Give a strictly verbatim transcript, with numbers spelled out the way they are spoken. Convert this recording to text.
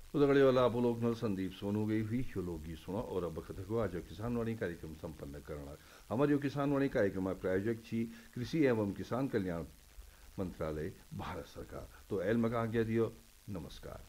उदगड़े वाला आप लोग न संदीप सोनू गई हुई यो लोग सुनो और अब वक्त को आज किसान वाणी कार्यक्रम संपन्न करना हमारे किसान वाणी कार्यक्रम प्रायोजक छी कृषि एवं किसान कल्याण मंत्रालय भारत सरकार। तो एल मका आज्ञा दियो, नमस्कार।